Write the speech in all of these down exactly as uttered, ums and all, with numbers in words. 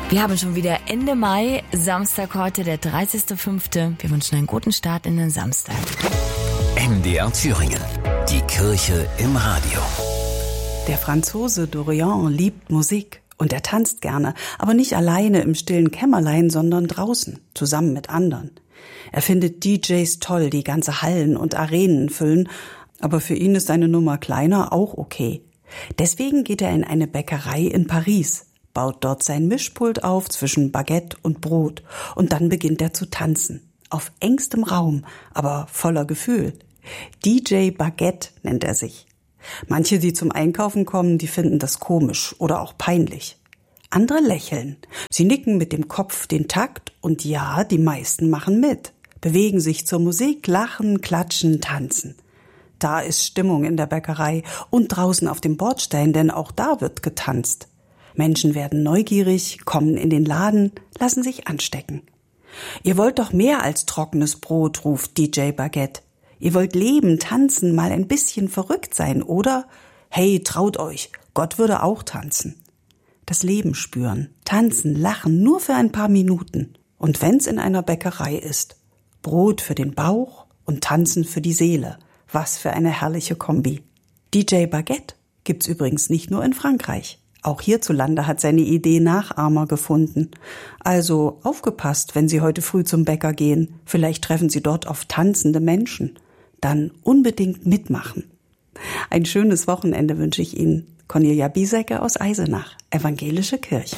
Wir haben schon wieder Ende Mai, Samstag heute, der dreißigster fünfte Wir wünschen einen guten Start in den Samstag. M D R Thüringen, die Kirche im Radio. Der Franzose Dorian liebt Musik und er tanzt gerne, aber nicht alleine im stillen Kämmerlein, sondern draußen, zusammen mit anderen. Er findet D Js toll, die ganze Hallen und Arenen füllen, aber für ihn ist eine Nummer kleiner auch okay. Deswegen geht er in eine Bäckerei in Paris, baut dort sein Mischpult auf zwischen Baguette und Brot und dann beginnt er zu tanzen. Auf engstem Raum, aber voller Gefühl. D J Baguette nennt er sich. Manche, die zum Einkaufen kommen, die finden das komisch oder auch peinlich. Andere lächeln. Sie nicken mit dem Kopf den Takt und ja, die meisten machen mit. Bewegen sich zur Musik, lachen, klatschen, tanzen. Da ist Stimmung in der Bäckerei und draußen auf dem Bordstein, denn auch da wird getanzt. Menschen werden neugierig, kommen in den Laden, lassen sich anstecken. Ihr wollt doch mehr als trockenes Brot, ruft D J Baguette. Ihr wollt leben, tanzen, mal ein bisschen verrückt sein, oder? Hey, traut euch, Gott würde auch tanzen. Das Leben spüren, tanzen, lachen, nur für ein paar Minuten. Und wenn's in einer Bäckerei ist, Brot für den Bauch und Tanzen für die Seele. Was für eine herrliche Kombi. D J Baguette gibt's übrigens nicht nur in Frankreich. Auch hierzulande hat seine Idee Nachahmer gefunden. Also aufgepasst, wenn Sie heute früh zum Bäcker gehen. Vielleicht treffen Sie dort auf tanzende Menschen. Dann unbedingt mitmachen. Ein schönes Wochenende wünsche ich Ihnen. Cornelia Biesecke aus Eisenach, Evangelische Kirche.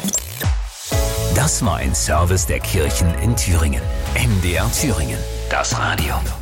Das war ein Service der Kirchen in Thüringen. M D R Thüringen, das Radio.